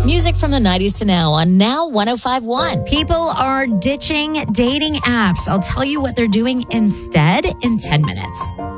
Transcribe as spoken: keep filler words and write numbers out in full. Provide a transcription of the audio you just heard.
Music from the nineties to now on Now one oh five point one. People are ditching dating apps. I'll tell you what they're doing instead in ten minutes.